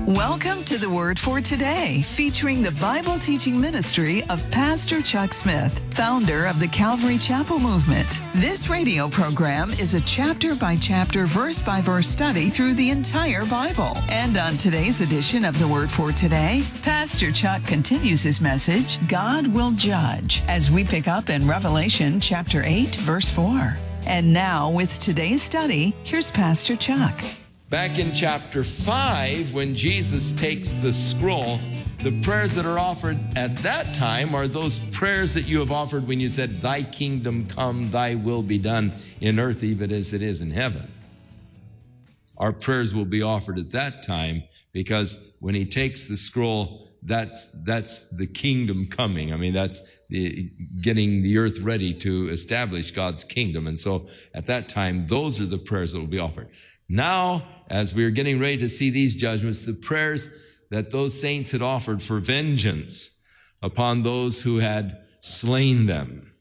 Welcome to the Word for Today, featuring the Bible teaching ministry of Pastor Chuck Smith, founder of the Calvary Chapel Movement. This radio program is a chapter-by-chapter, verse-by-verse study through the entire Bible. And on today's edition of the Word for Today, Pastor Chuck continues his message, God Will Judge, as we pick up in Revelation chapter 8, verse 4. And now, with today's study, here's Pastor Chuck. Back in chapter 5, when Jesus takes the scroll, the prayers that are offered at that time are those prayers that you have offered when you said, Thy kingdom come, Thy will be done in earth even as it is in heaven. Our prayers will be offered at that time because when he takes the scroll, that's the kingdom coming. I mean, that's getting the earth ready to establish God's kingdom. And so at that time, those are the prayers that will be offered. Now, as we are getting ready to see these judgments, the prayers that those saints had offered for vengeance upon those who had slain them.